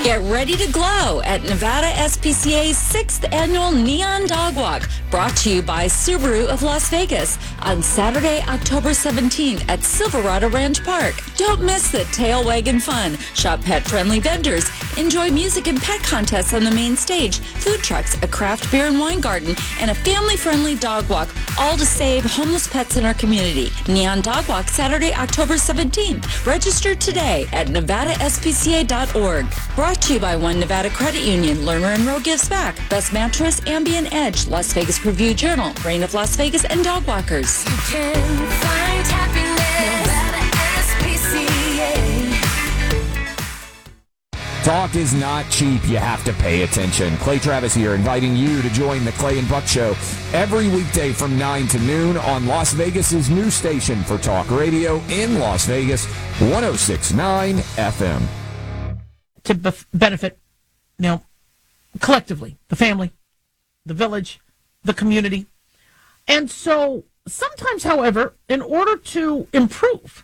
Get ready to glow at Nevada SPCA's 6th Annual Neon Dog Walk, brought to you by Subaru of Las Vegas on Saturday, October 17th at Silverado Ranch Park. Don't miss the tail wagging fun. Shop pet-friendly vendors. Enjoy music and pet contests on the main stage, food trucks, a craft beer and wine garden, and a family-friendly dog walk, all to save homeless pets in our community. Neon Dog Walk, Saturday, October 17th. Register today at nevadaspca.org. Brought to you by One Nevada Credit Union. Lerner and Rowe gives back. Best Mattress, Ambient Edge, Las Vegas Review Journal, Reign of Las Vegas, and Dog Walkers. You can find happiness, Nevada SPCA. Talk is not cheap. You have to pay attention. Clay Travis here, inviting you to join the Clay and Buck Show every weekday from 9 to noon on Las Vegas's new station for talk radio in Las Vegas, 106.9 FM. To benefit, collectively, the family, the village, the community. And so sometimes, however, in order to improve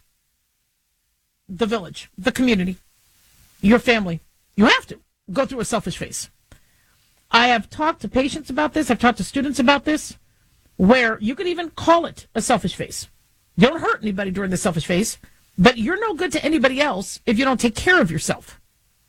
the village, the community, your family, you have to go through a selfish phase. I have talked to patients about this. I've talked to students about this, where you could even call it a selfish phase. You don't hurt anybody during the selfish phase, but you're no good to anybody else if you don't take care of yourself.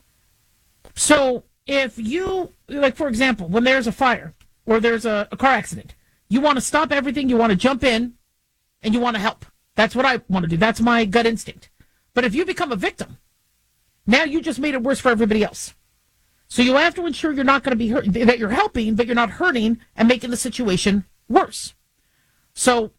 So if you, like, for example, when there's a fire or there's a car accident, you want to stop everything, you want to jump in, and you want to help. That's what I want to do. That's my gut instinct. But if you become a victim, now you just made it worse for everybody else. So you have to ensure you're not going to be hurt, that you're helping, but you're not hurting and making the situation worse. So,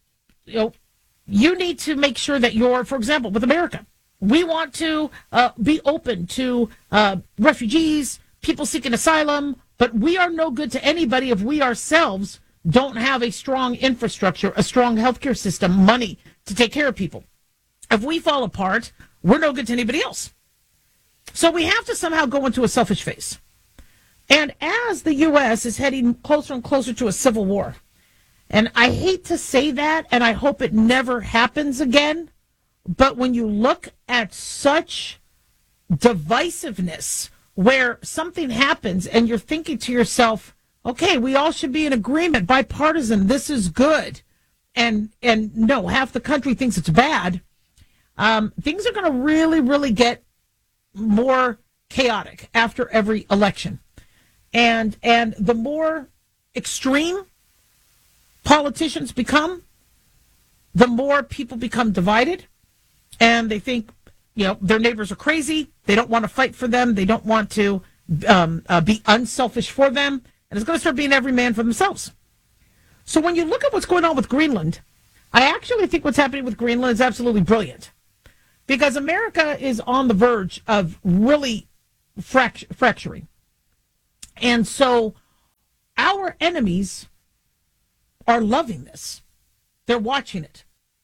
you need to make sure that you're, for example, with America, we want to be open to refugees, people seeking asylum, but we are no good to anybody if we ourselves don't have a strong infrastructure, a strong healthcare system, money to take care of people. If we fall apart, we're no good to anybody else. So we have to somehow go into a selfish phase. And as the U.S. is heading closer and closer to a civil war, and I hate to say that, and I hope it never happens again, but when you look at such divisiveness where something happens and you're thinking to yourself, okay, we all should be in agreement, bipartisan, this is good. And no, half the country thinks it's bad. Things are going to really, really get more chaotic after every election. And the more extreme politicians become, the more people become divided. And they think, their neighbors are crazy. They don't want to fight for them. They don't want to be unselfish for them. And it's going to start being every man for themselves. So when you look at what's going on with Greenland, I actually think what's happening with Greenland is absolutely brilliant. Because America is on the verge of really fracturing. And so our enemies are loving this. They're watching it.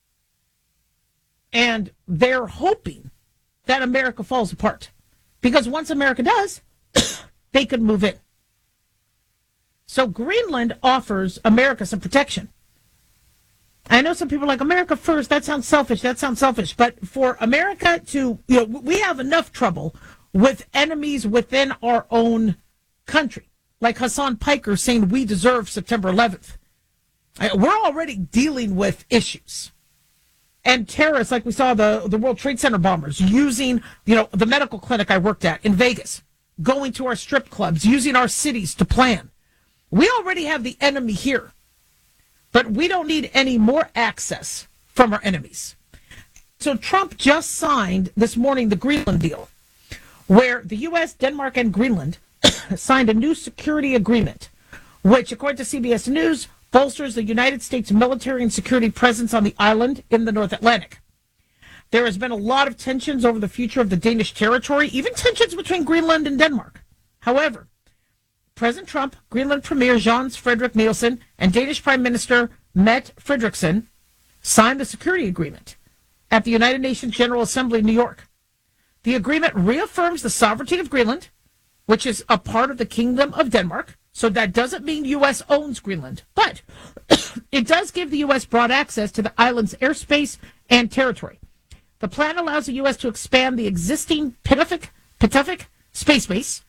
And they're hoping that America falls apart. Because once America does, they could move in. So Greenland offers America some protection. I know some people are like, America first, that sounds selfish. But for America to, we have enough trouble with enemies within our own country. Like Hassan Piker saying we deserve September 11th. We're already dealing with issues. And terrorists, like we saw the World Trade Center bombers, using, the medical clinic I worked at in Vegas, going to our strip clubs, using our cities to plan. We already have the enemy here. But we don't need any more access from our enemies. So Trump just signed this morning the Greenland deal, where the U.S., Denmark, and Greenland signed a new security agreement, which, according to CBS News, bolsters the United States military and security presence on the island in the North Atlantic. There has been a lot of tensions over the future of the Danish territory, even tensions between Greenland and Denmark. However, President Trump, Greenland Premier Jens Frederik Nielsen, and Danish Prime Minister Mette Frederiksen signed the security agreement at the United Nations General Assembly in New York. The agreement reaffirms the sovereignty of Greenland, which is a part of the Kingdom of Denmark. So that doesn't mean U.S. owns Greenland, but it does give the U.S. broad access to the island's airspace and territory. The plan allows the U.S. to expand the existing Pituffik space base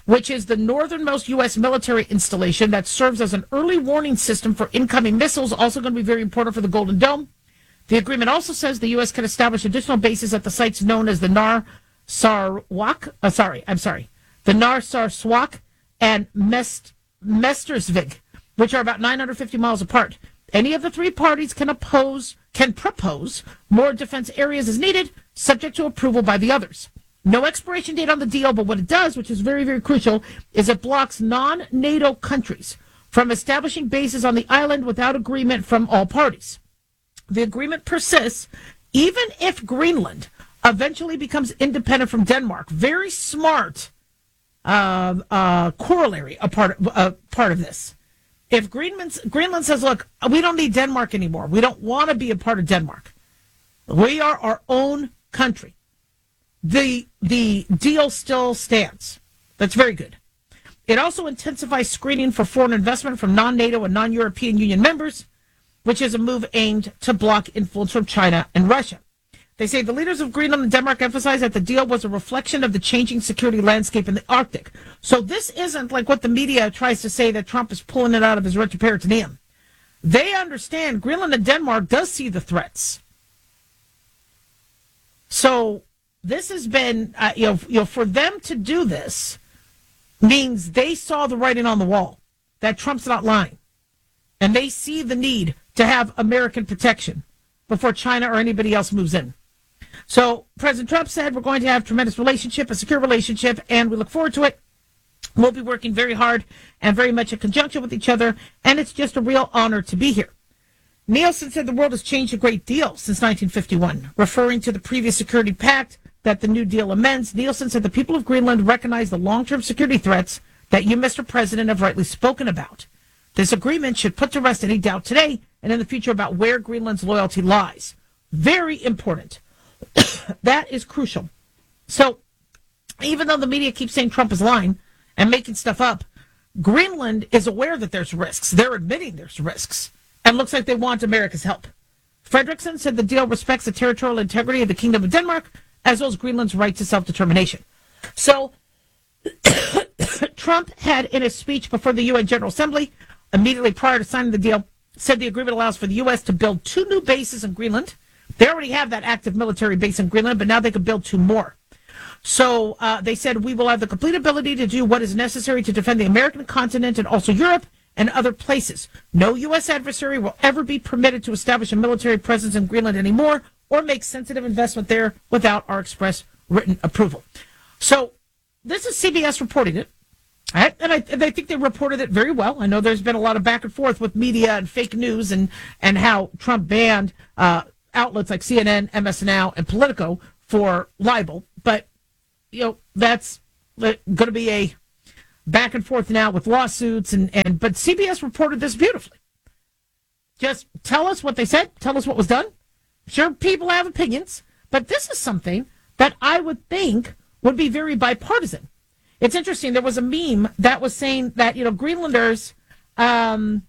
which is the northernmost U.S. military installation that serves as an early warning system for incoming missiles, also going to be very important for the Golden Dome. The agreement also says the U.S. can establish additional bases at the sites known as the Nar Sarwak, the Nar Sarswak and Mestersvig, which are about 950 miles apart. Any of the three parties can propose more defense areas as needed, subject to approval by the others. No expiration date on the deal, but what it does, which is very, very crucial, is it blocks non-NATO countries from establishing bases on the island without agreement from all parties. The agreement persists even if Greenland eventually becomes independent from Denmark. Very smart corollary, a part of this. If Greenland says, look, we don't need Denmark anymore. We don't want to be a part of Denmark. We are our own country. The deal still stands. That's very good. It also intensifies screening for foreign investment from non-NATO and non-European Union members, which is a move aimed to block influence from China and Russia. They say the leaders of Greenland and Denmark emphasized that the deal was a reflection of the changing security landscape in the Arctic. So this isn't like what the media tries to say, that Trump is pulling it out of his retroperitoneum. They understand Greenland and Denmark does see the threats. So this has been, for them to do this means they saw the writing on the wall, that Trump's not lying. And they see the need to have American protection before China or anybody else moves in. So President Trump said we're going to have a tremendous relationship, a secure relationship, and we look forward to it. We'll be working very hard and very much in conjunction with each other, and it's just a real honor to be here. Nielsen said the world has changed a great deal since 1951, referring to the previous security pact that the New Deal amends. Nielsen said the people of Greenland recognize the long-term security threats that you, Mr. President, have rightly spoken about. This agreement should put to rest any doubt today and in the future about where Greenland's loyalty lies. Very important. That is crucial. So even though the media keeps saying Trump is lying and making stuff up, Greenland is aware that there's risks. They're admitting there's risks, and looks like they want America's help. Fredrickson said the deal respects the territorial integrity of the Kingdom of Denmark, as well as Greenland's right to self-determination. So Trump had, in his speech before the UN General Assembly, immediately prior to signing the deal, said the agreement allows for the U.S. to build 2 new bases in Greenland. They already have that active military base in Greenland, but now they could build 2 more. So they said we will have the complete ability to do what is necessary to defend the American continent and also Europe and other places. No U.S. adversary will ever be permitted to establish a military presence in Greenland anymore or make sensitive investment there without our express written approval. So this is CBS reporting it. Right? And I think they reported it very well. I know there's been a lot of back and forth with media and fake news and how Trump banned outlets like CNN, MS Now, and Politico for libel. But, that's going to be a back and forth now with lawsuits. But CBS reported this beautifully. Just tell us what they said. Tell us what was done. Sure, people have opinions. But this is something that I would think would be very bipartisan. It's interesting. There was a meme that was saying that, Greenlanders, are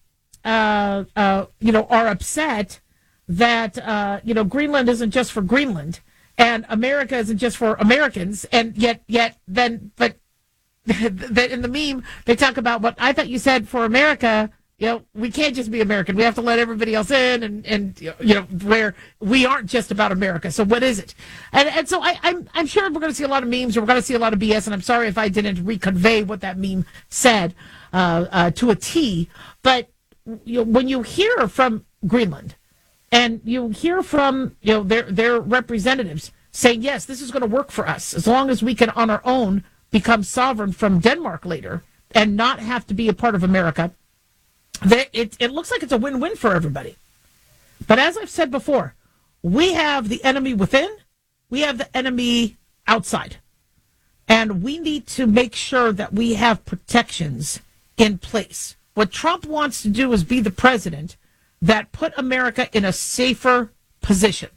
upset that, Greenland isn't just for Greenland and America isn't just for Americans. And yet but in the meme, they talk about what I thought you said for America. We can't just be American. We have to let everybody else in and where we aren't just about America. So what is it? And so I'm sure we're going to see a lot of memes, or we're going to see a lot of BS, and I'm sorry if I didn't reconvey what that meme said to a T. But when you hear from Greenland and you hear from their representatives saying, yes, this is going to work for us as long as we can on our own become sovereign from Denmark later and not have to be a part of America, it looks like it's a win-win for everybody. But as I've said before, we have the enemy within, we have the enemy outside. And we need to make sure that we have protections in place. What Trump wants to do is be the president that put America in a safer position.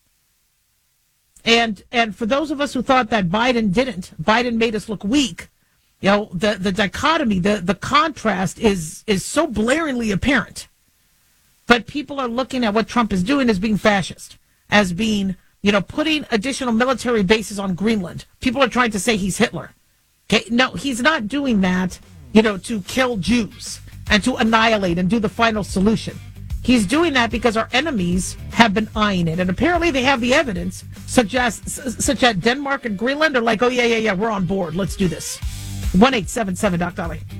And for those of us who thought that Biden made us look weak. The dichotomy, the contrast is so blaringly apparent. But people are looking at what Trump is doing as being fascist, as being, putting additional military bases on Greenland. People are trying to say he's Hitler. Okay, no, he's not doing that, you know, to kill Jews and to annihilate and do the final solution. He's doing that because our enemies have been eyeing it, and apparently they have the evidence, such as Denmark and Greenland are like, oh yeah, we're on board. Let's do this. 1-877 Doc Dolly.